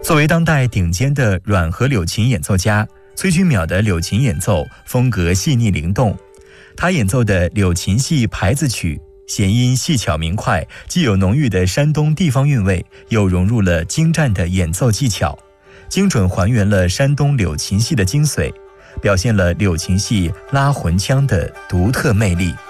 作为当代顶尖的软和柳琴演奏家，崔君淼的柳琴演奏风格细腻灵动。他演奏的柳琴系牌子曲，弦音细巧明快，既有浓郁的山东地方韵味，又融入了精湛的演奏技巧，精准还原了山东柳琴系的精髓，表现了柳琴系拉魂腔的独特魅力。